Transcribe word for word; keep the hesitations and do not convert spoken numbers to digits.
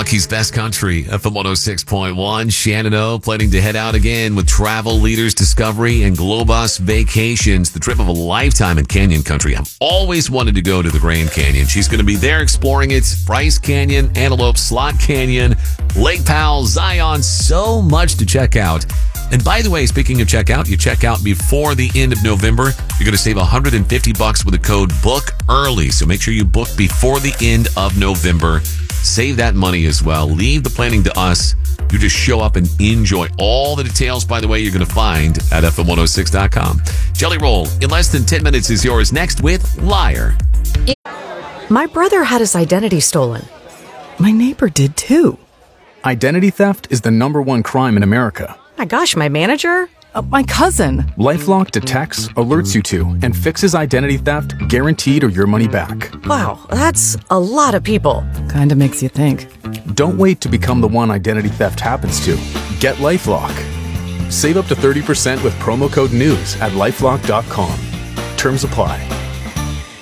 Rocky's Best Country, F M one oh six point one. Shannon O planning to head out again with Travel Leaders Discovery and Globus Vacations, the trip of a lifetime in Canyon Country. I've always wanted to go to the Grand Canyon. She's going to be there exploring it. Bryce Canyon, Antelope, Slot Canyon, Lake Powell, Zion, so much to check out. And by the way, speaking of checkout, you check out before the end of November. You're going to save one hundred fifty bucks with the code BOOKEARLY. So make sure you book before the end of November. Save that money as well. Leave the planning to us. You just show up and enjoy. All the details, by the way, you're going to find at F M one oh six dot com. Jelly Roll, in less than ten minutes, is yours. Next with Liar. My brother had his identity stolen. My neighbor did too. Identity theft is the number one crime in America. My gosh, my manager? Uh, my cousin. LifeLock detects, alerts you to, and fixes identity theft guaranteed or your money back. Wow, that's a lot of people. Kinda makes you think. Don't wait to become the one identity theft happens to. Get LifeLock. Save up to thirty percent with promo code NEWS at lifelock dot com. Terms apply.